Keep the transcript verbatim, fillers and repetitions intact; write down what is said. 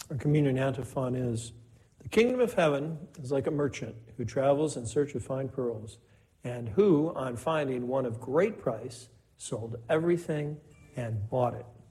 Our communion antiphon is, "The kingdom of heaven is like a merchant who travels in search of fine pearls, and who, on finding one of great price, sold everything and bought it."